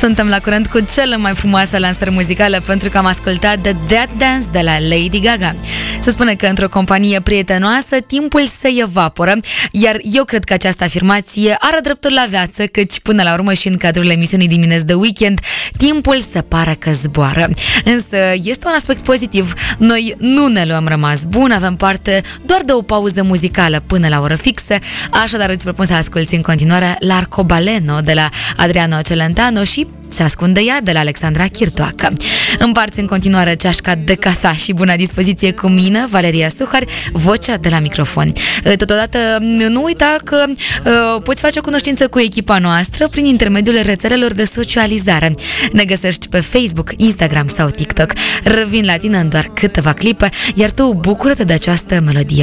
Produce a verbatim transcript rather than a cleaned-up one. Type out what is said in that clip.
Suntem la curent cu cele mai frumoase lansări muzicale pentru că am ascultat The Dead Dance de la Lady Gaga. Se spune că într-o companie prietenoasă timpul se evaporă, iar eu cred că această afirmație are dreptul la viață, căci până la urmă și în cadrul emisiunii Dimineți de Weekend, timpul se pare că zboară. Însă este un aspect pozitiv. Noi nu ne luăm rămas bun, avem parte doar de o pauză muzicală până la oră fixă, așadar îți propun să asculti în continuare L'Arcobaleno de la Adriano Celentano și Se ascunde ea de la Alexandra Chirtoacă. Împarți în continuare ceașca de cafea și bună dispoziție cu mine, Valeria Suhar, vocea de la microfon. Totodată nu uita că uh, poți face cunoștință cu echipa noastră prin intermediul rețelelor de socializare. Ne găsești pe Facebook, Instagram sau TikTok. Revin la tine în doar câteva clipe, iar tu bucură-te de această melodie